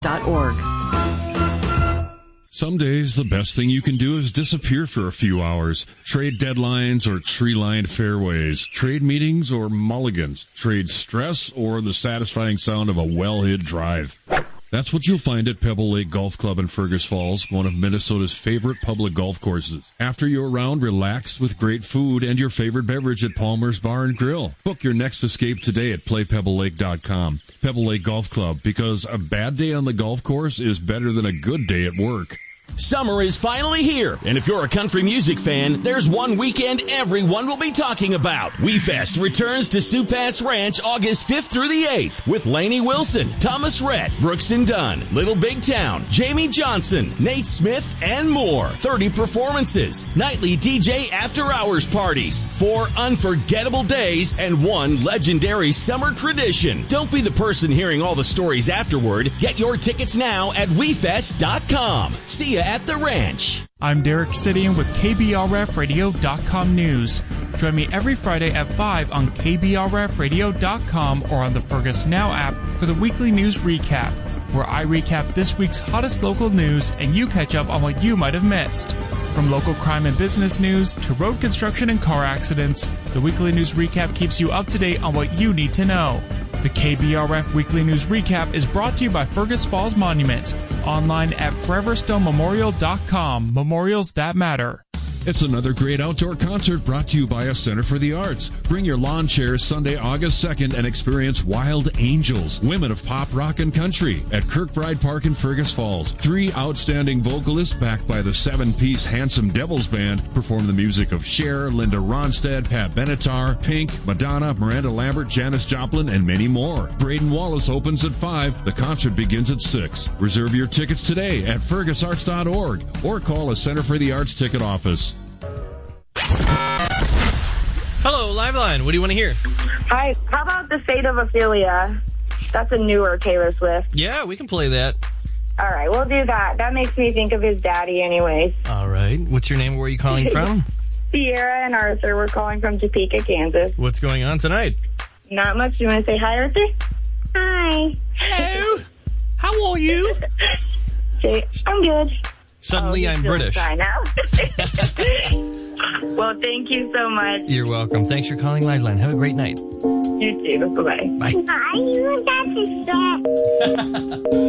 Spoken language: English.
.org. Some days, the best thing you can do is disappear for a few hours. Trade deadlines or tree-lined fairways. Trade meetings or mulligans. Trade stress or the satisfying sound of a well-hit drive. That's what you'll find at Pebble Lake Golf Club in Fergus Falls, one of Minnesota's favorite public golf courses. After your round, relax with great food and your favorite beverage at Palmer's Bar and Grill. Book your next escape today at playpebblelake.com. Pebble Lake Golf Club, because a bad day on the golf course is better than a good day at work. Summer is finally here, and if you're a country music fan, there's one weekend everyone will be talking about. WeFest returns to Sioux Pass Ranch August 5th through the 8th with Lainey Wilson, Thomas Rhett, Brooks and Dunn, Little Big Town, Jamie Johnson, Nate Smith, and more. 30 performances, nightly DJ after-hours parties, 4 unforgettable days, and 1 legendary summer tradition. Don't be the person hearing all the stories afterward. Get your tickets now at WeFest.com. See ya at the ranch. I'm Derek Sidian with KBRFradio.com News. Join me every Friday at 5 on KBRFradio.com or on the Fergus Now app for the weekly news recap, where I recap this week's hottest local news and you catch up on what you might have missed. From local crime and business news to road construction and car accidents, the weekly news recap keeps you up to date on what you need to know. The KBRF Weekly News Recap is brought to you by Fergus Falls Monument, online at foreverstonememorial.com. Memorials that matter. It's another great outdoor concert brought to you by a Center for the Arts. Bring your lawn chairs Sunday, August 2nd and experience Wild Angels, women of pop, rock, and country at Kirkbride Park in Fergus Falls. 3 outstanding vocalists backed by the 7-piece Handsome Devils Band perform the music of Cher, Linda Ronstadt, Pat Benatar, Pink, Madonna, Miranda Lambert, Janis Joplin, and many more. Braden Wallace opens at 5. The concert begins at 6. Reserve your tickets today at fergusarts.org or call a Center for the Arts ticket office. Hello, Liveline. What do you want to hear? Hi. How about The Fate of Ophelia? That's a newer Taylor Swift. Yeah, we can play that. All right, we'll do that. That makes me think of his daddy anyways. All right. What's your name? Where are you calling from? Sierra and Arthur. We're calling from Topeka, Kansas. What's going on tonight? Not much. You want to say hi, Arthur? Hi. Hello. How are you? Say, I'm good. Suddenly I'm British. Now. Well, thank you so much. You're welcome. Thanks for calling Liveline. Have a great night. You too. Bye-bye. Bye. Bye.